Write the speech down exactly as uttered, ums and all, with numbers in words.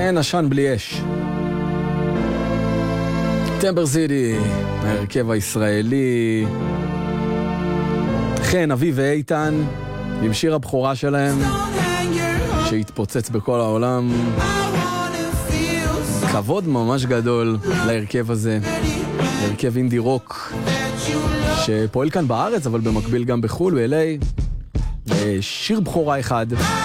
אין עשן בלי אש. טמבר סיטי, ההרכב הישראלי. חן, אבי ואיתן, עם שיר הבכורה שלהם, שהתפוצץ בכל העולם. כבוד ממש גדול להרכב הזה. הרכב אינדי רוק, שפועל כאן בארץ, אבל במקביל גם בחול, ב-אל איי. שיר בכורה אחד.